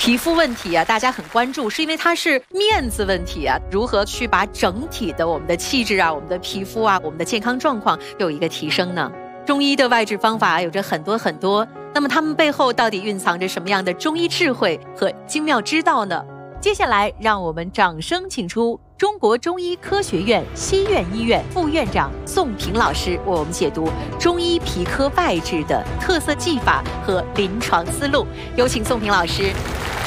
皮肤问题啊，大家很关注，是因为它是面子问题啊。如何去把整体的我们的气质啊、我们的皮肤啊、我们的健康状况有一个提升呢？中医的外治方法有着很多，那么它们背后到底蕴藏着什么样的中医智慧和精妙之道呢？接下来，让我们掌声请出中国中医科学院西苑医院副院长宋平老师，为我们解读中医皮科外治的特色技法和临床思路。有请宋平老师。